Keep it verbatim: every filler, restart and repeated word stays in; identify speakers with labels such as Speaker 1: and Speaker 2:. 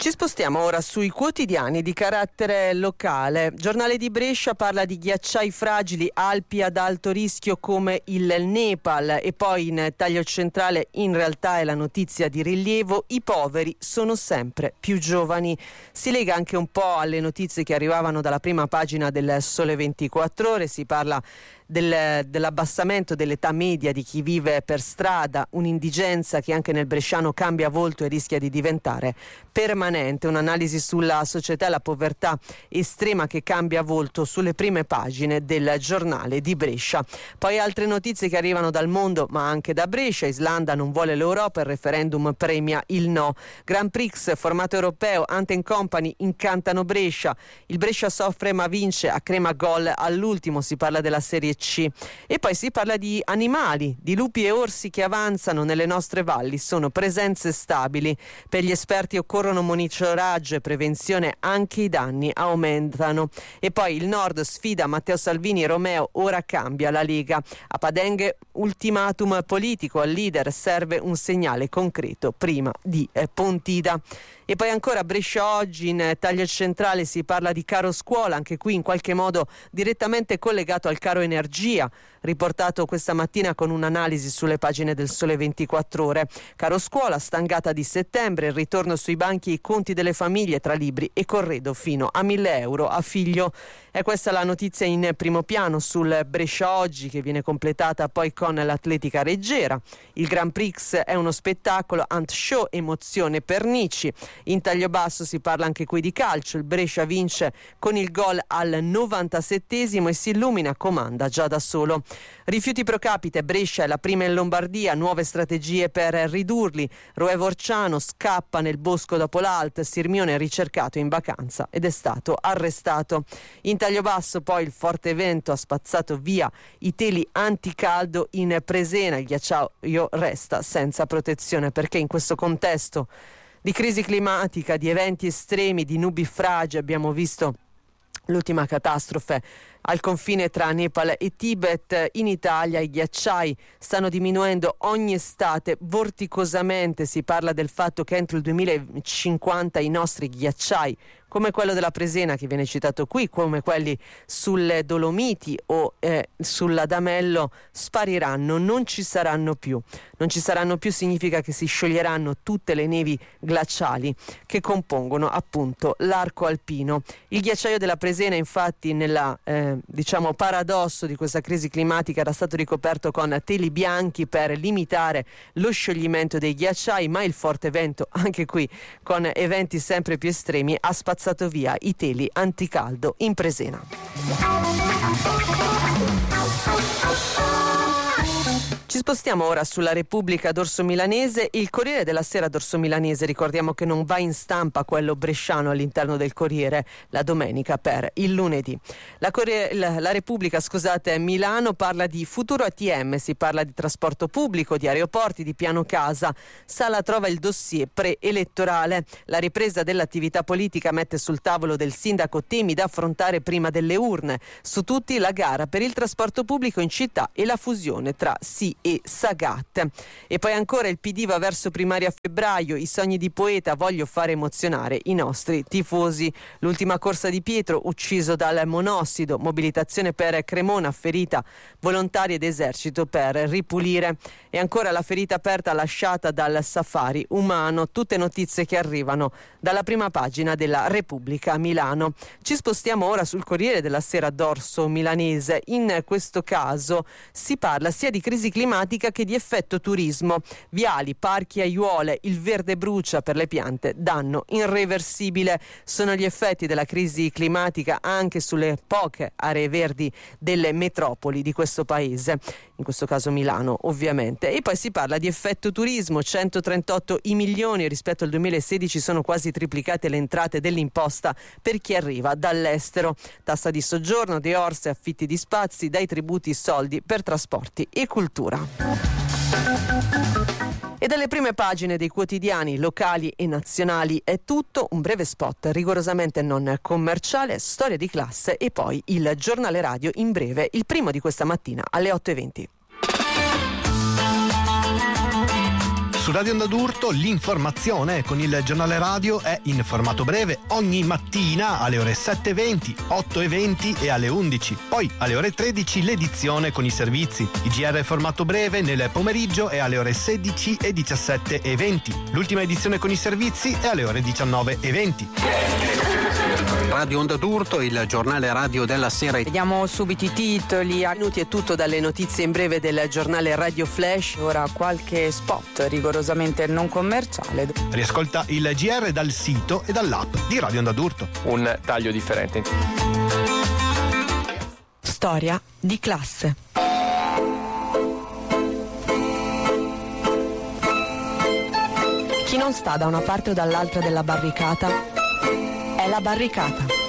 Speaker 1: Ci spostiamo ora sui quotidiani di carattere locale. Giornale di Brescia parla di ghiacciai fragili, Alpi ad alto rischio come il Nepal, e poi in taglio centrale in realtà è la notizia di rilievo: i poveri sono sempre più giovani. Si lega anche un po' alle notizie che arrivavano dalla prima pagina del Sole ventiquattro Ore. Si parla Del, dell'abbassamento dell'età media di chi vive per strada, un'indigenza che anche nel bresciano cambia volto e rischia di diventare permanente. Un'analisi sulla società e la povertà estrema che cambia volto sulle prime pagine del giornale di Brescia. Poi altre notizie che arrivano dal mondo ma anche da Brescia. Islanda non vuole l'Europa, il referendum premia il no. Grand Prix, formato europeo, Ante Company incantano Brescia, il Brescia soffre ma vince, a Crema gol all'ultimo. Si parla della Serie C. E poi si parla di animali, di lupi e orsi che avanzano nelle nostre valli, sono presenze stabili. Per gli esperti occorrono monitoraggio e prevenzione, anche i danni aumentano. E poi il Nord sfida Matteo Salvini e Romeo, ora cambia la Lega. A Padenghe ultimatum politico al leader, serve un segnale concreto prima di eh, Pontida. E poi ancora Brescia Oggi, in taglio centrale si parla di caro scuola, anche qui in qualche modo direttamente collegato al caro energia, riportato questa mattina con un'analisi sulle pagine del Sole ventiquattro Ore. Caro scuola, stangata di settembre, il ritorno sui banchi e i conti delle famiglie tra libri e corredo fino a mille euro a figlio. E questa la notizia in primo piano sul Brescia Oggi, che viene completata poi con l'atletica leggera. Il Grand Prix è uno spettacolo, ant show, emozione per Nici. In taglio basso si parla anche qui di calcio, il Brescia vince con il gol al novantasettesimo e si illumina, comanda già da solo. Rifiuti pro capite, Brescia è la prima in Lombardia, nuove strategie per ridurli. Roe Vorciano scappa nel bosco dopo l'Alt, Sirmione è ricercato in vacanza ed è stato arrestato. In taglio basso poi il forte vento ha spazzato via i teli anticaldo in Presena, il ghiacciaio resta senza protezione perché in questo contesto di crisi climatica, di eventi estremi, di nubifragi, abbiamo visto l'ultima catastrofe al confine tra Nepal e Tibet. In Italia i ghiacciai stanno diminuendo ogni estate vorticosamente. Si parla del fatto che entro il duemilacinquanta i nostri ghiacciai, come quello della Presena che viene citato qui, come quelli sulle Dolomiti o eh, sull'Adamello, spariranno, non ci saranno più. Non ci saranno più significa che si scioglieranno tutte le nevi glaciali che compongono appunto l'arco alpino. Il ghiacciaio della Presena infatti nella eh, diciamo paradosso di questa crisi climatica era stato ricoperto con teli bianchi per limitare lo scioglimento dei ghiacciai, ma il forte vento, anche qui con eventi sempre più estremi, ha spazzato via i teli anticaldo in Presena. Ci spostiamo ora sulla Repubblica d'Orso Milanese. Il Corriere della Sera d'Orso Milanese, ricordiamo che non va in stampa quello bresciano all'interno del Corriere la domenica per il lunedì. La, Corriere, la, la Repubblica, scusate, Milano parla di futuro A T M, si parla di trasporto pubblico, di aeroporti, di piano casa. Sala trova il dossier preelettorale. La ripresa dell'attività politica mette sul tavolo del sindaco temi da affrontare prima delle urne. Su tutti la gara per il trasporto pubblico in città e la fusione tra Sì e Sagat. E poi ancora il P D va verso primaria a febbraio, i sogni di Poeta, voglio fare emozionare i nostri tifosi. L'ultima corsa di Pietro, ucciso dal monossido, mobilitazione per Cremona, ferita, volontari ed esercito per ripulire. E ancora la ferita aperta lasciata dal safari umano, tutte notizie che arrivano dalla prima pagina della Repubblica a Milano. Ci spostiamo ora sul Corriere della Sera d'Orso Milanese. In questo caso si parla sia di crisi climatica che di effetto turismo. Viali, parchi, aiuole, il verde brucia per le piante, danno irreversibile. Sono gli effetti della crisi climatica anche sulle poche aree verdi delle metropoli di questo paese, in questo caso Milano ovviamente. E poi si parla di effetto turismo, centotrentotto i milioni rispetto al duemilasedici, sono quasi triplicate le entrate dell'imposta per chi arriva dall'estero. Tassa di soggiorno, de orse, affitti di spazi, dai tributi soldi per trasporti e cultura. E dalle prime pagine dei quotidiani locali e nazionali è tutto. Un breve spot rigorosamente non commerciale, storia di classe e poi il giornale radio in breve, il primo di questa mattina alle otto e venti.
Speaker 2: Su Radio Onda d'Urto l'informazione con il giornale radio è in formato breve ogni mattina alle ore sette e venti, otto e venti e alle undici. Poi alle ore tredici l'edizione con i servizi. I G R formato breve nel pomeriggio è alle ore sedici e diciassette e venti. L'ultima edizione con i servizi è alle ore diciannove e venti.
Speaker 3: Radio Onda d'Urto, il giornale radio della sera.
Speaker 1: Vediamo subito i titoli. A minuti è tutto dalle notizie in breve del giornale Radio Flash. Ora qualche spot rigorosamente non commerciale.
Speaker 2: Riascolta il G R dal sito e dall'app di Radio Onda d'Urto.
Speaker 4: Un taglio differente.
Speaker 1: Storia di classe. Chi non sta da una parte o dall'altra della barricata è la barricata.